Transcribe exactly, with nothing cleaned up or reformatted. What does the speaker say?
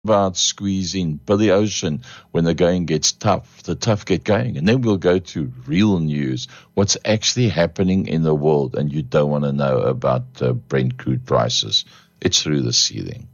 about squeezing Billy Ocean when the going gets tough. The tough get going. And then we'll go to real news, what's actually happening in the world, and you don't want to know about uh, Brent crude prices. It's through the ceiling.